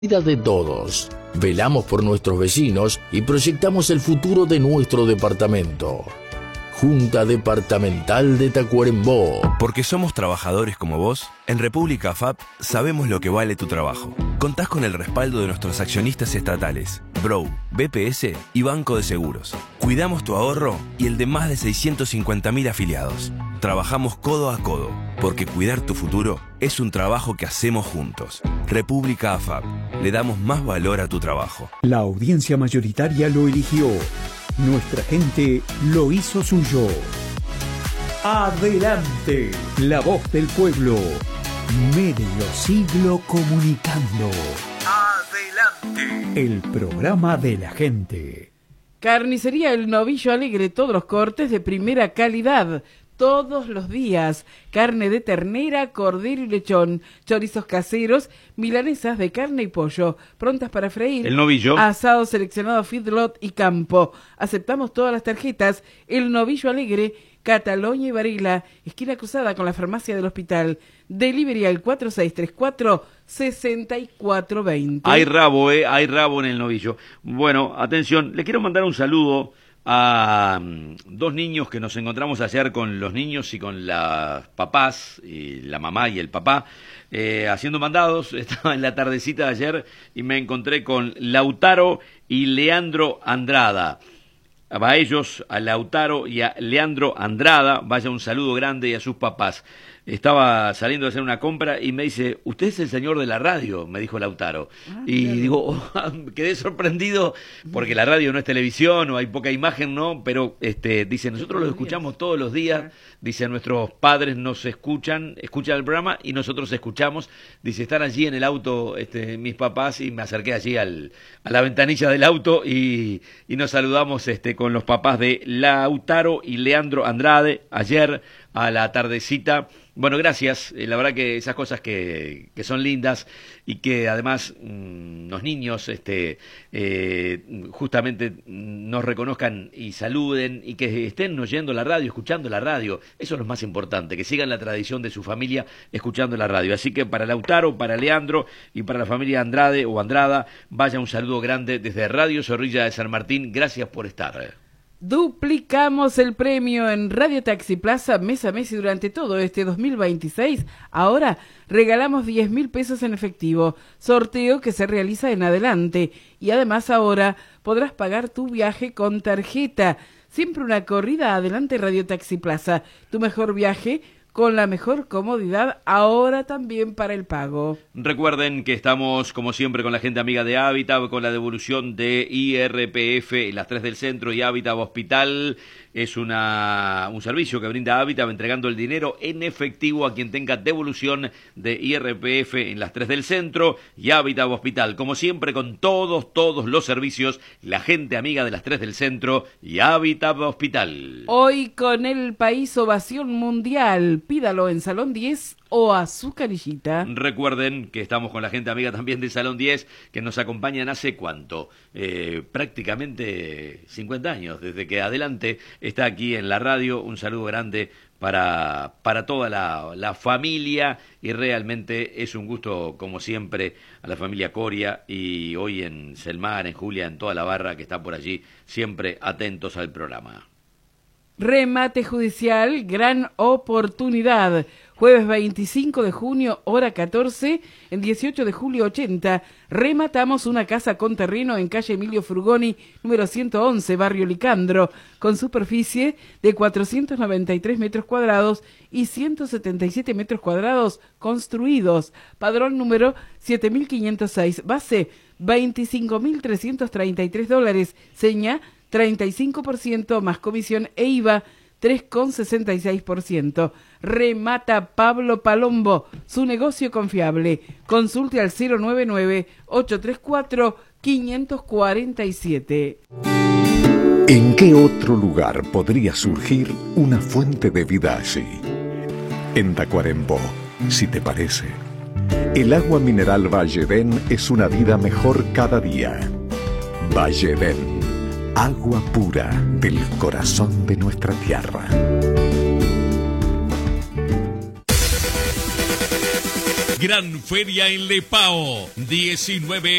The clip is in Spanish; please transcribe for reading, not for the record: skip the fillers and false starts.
Vida de todos. Velamos por nuestros vecinos y proyectamos el futuro de nuestro departamento. Junta Departamental de Tacuarembó. Porque somos trabajadores como vos, en República FAP sabemos lo que vale tu trabajo. Contás con el respaldo de nuestros accionistas estatales, Brou, BPS y Banco de Seguros. Cuidamos tu ahorro y el de más de 650.000 afiliados. Trabajamos codo a codo, porque cuidar tu futuro es un trabajo que hacemos juntos. República AFAP. Le damos más valor a tu trabajo. La audiencia mayoritaria lo eligió. Nuestra gente lo hizo suyo. Adelante, la voz del pueblo. Medio siglo comunicando. Adelante, el programa de la gente. Carnicería El Novillo Alegre, todos los cortes de primera calidad. Todos los días, carne de ternera, cordero y lechón, chorizos caseros, milanesas de carne y pollo, prontas para freír. El Novillo. Asado seleccionado feedlot y campo. Aceptamos todas las tarjetas. El Novillo Alegre, Cataluña y Varela, esquina cruzada con la farmacia del hospital. Delivery al 4634-6420. Hay rabo en el Novillo. Bueno, atención, le quiero mandar un saludo a dos niños que nos encontramos ayer con los niños y con las papás, y la mamá y el papá, haciendo mandados. Estaba en la tardecita de ayer y me encontré con Lautaro y Leandro Andrada. A ellos, a Lautaro y a Leandro Andrada, vaya un saludo grande, y a sus papás. Estaba saliendo a hacer una compra y me dice: usted es el señor de la radio, me dijo Lautaro. Y claro, digo, quedé sorprendido, porque la radio no es televisión, o hay poca imagen, ¿no? Pero dice, nosotros lo escuchamos todos los días. Dice, nuestros padres nos escuchan el programa y nosotros escuchamos. Dice, están allí en el auto mis papás, y me acerqué allí a la ventanilla del auto y nos saludamos con los papás de Lautaro y Leandro Andrade ayer a la tardecita. Bueno, gracias. La verdad que esas cosas que son lindas, y que además los niños justamente nos reconozcan y saluden, y que estén oyendo la radio, escuchando la radio. Eso es lo más importante, que sigan la tradición de su familia escuchando la radio. Así que para Lautaro, para Leandro y para la familia Andrade o Andrada, vaya un saludo grande desde Radio Zorrilla de San Martín. Gracias por estar. Duplicamos el premio en Radio Taxi Plaza mes a mes, y durante todo este 2026, ahora regalamos 10.000 pesos en efectivo, sorteo que se realiza en adelante, y además ahora podrás pagar tu viaje con tarjeta. Siempre una corrida adelante. Radio Taxi Plaza, tu mejor viaje con la mejor comodidad, ahora también para el pago. Recuerden que estamos, como siempre, con la gente amiga de Hábitat, con la devolución de IRPF en las 3 del centro, y Hábitat Hospital es un servicio que brinda Hábitat, entregando el dinero en efectivo a quien tenga devolución de IRPF en las 3 del centro, y Hábitat Hospital, como siempre, con todos los servicios, la gente amiga de las 3 del centro y Hábitat Hospital. Hoy con el país ovación mundial. Pídalo en Salón 10 o Azucarillita. Recuerden que estamos con la gente amiga también de Salón 10, que nos acompañan hace ¿cuánto? Prácticamente 50 años, desde que Adelante está aquí en la radio. Un saludo grande para toda la familia, y realmente es un gusto, como siempre, a la familia Coria, y hoy en Selmar, en Julia, en toda la barra que está por allí, siempre atentos al programa. Remate judicial, gran oportunidad. Jueves 25 de junio, hora 14, en 18 de julio 80, rematamos una casa con terreno en calle Emilio Frugoni, número 111, barrio Licandro, con superficie de 493 metros cuadrados y 177 metros cuadrados construidos. Padrón número 7506, base $25.333, seña 35% más comisión e IVA 3,66%. Remata Pablo Palombo, su negocio confiable. Consulte al 099-834-547. ¿En qué otro lugar podría surgir una fuente de vida así? En Tacuarembó, si te parece. El agua mineral Valledén es una vida mejor cada día. Valledén. Agua pura del corazón de nuestra tierra. Gran Feria en Lepao, 19